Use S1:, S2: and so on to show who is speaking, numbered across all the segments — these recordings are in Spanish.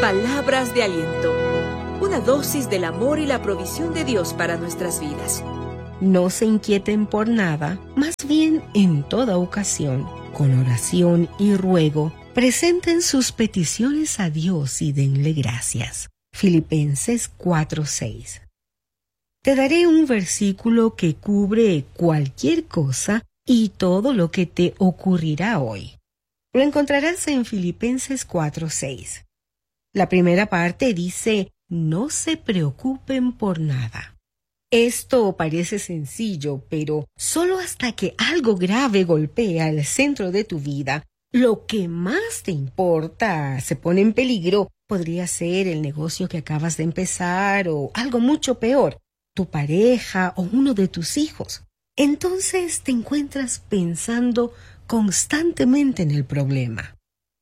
S1: Palabras de aliento. Una dosis del amor y la provisión de Dios para nuestras vidas.
S2: No se inquieten por nada, más bien en toda ocasión, con oración y ruego, presenten sus peticiones a Dios y denle gracias. Filipenses 4:6. Te daré un versículo que cubre cualquier cosa y todo lo que te ocurrirá hoy. Lo encontrarás en Filipenses 4:6. La primera parte dice: no se preocupen por nada. Esto parece sencillo, pero solo hasta que algo grave golpea el centro de tu vida, lo que más te importa se pone en peligro. Podría ser el negocio que acabas de empezar o algo mucho peor, tu pareja o uno de tus hijos. Entonces te encuentras pensando constantemente en el problema.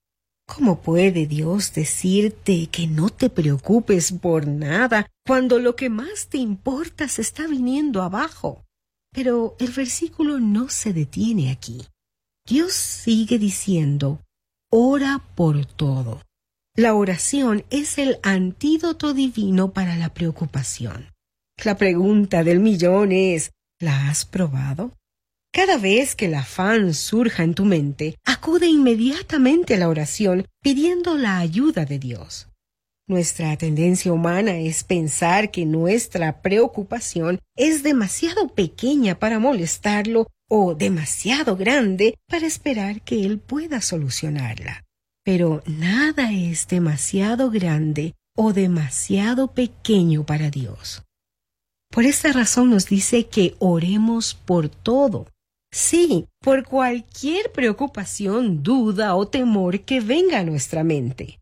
S2: ¿Cómo puede Dios decirte que no te preocupes por nada cuando lo que más te importa se está viniendo abajo? Pero el versículo no se detiene aquí. Dios sigue diciendo: ora por todo. La oración es el antídoto divino para la preocupación. La pregunta del millón es: ¿la has probado? Cada vez que el afán surja en tu mente, acude inmediatamente a la oración pidiendo la ayuda de Dios. Nuestra tendencia humana es pensar que nuestra preocupación es demasiado pequeña para molestarlo o demasiado grande para esperar que Él pueda solucionarla. Pero nada es demasiado grande o demasiado pequeño para Dios. Por esta razón nos dice que oremos por todo. Sí, por cualquier preocupación, duda o temor que venga a nuestra mente.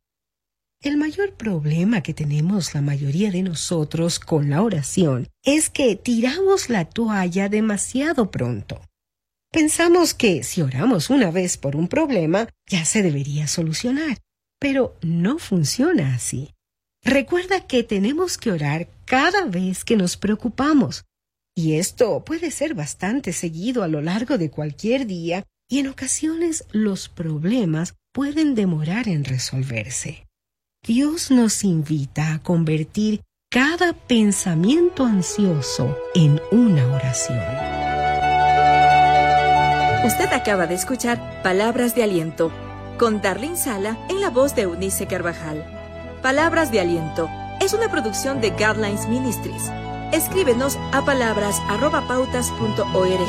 S2: El mayor problema que tenemos la mayoría de nosotros con la oración es que tiramos la toalla demasiado pronto. Pensamos que si oramos una vez por un problema, ya se debería solucionar, pero no funciona así. Recuerda que tenemos que orar cada vez que nos preocupamos. Y esto puede ser bastante seguido a lo largo de cualquier día, y en ocasiones los problemas pueden demorar en resolverse. Dios nos invita a convertir cada pensamiento ansioso en una oración.
S1: Usted acaba de escuchar Palabras de Aliento, con Darlene Sala en la voz de Eunice Carvajal. Palabras de Aliento es una producción de Guidelines Ministries. Escríbenos a palabras@pautas.org.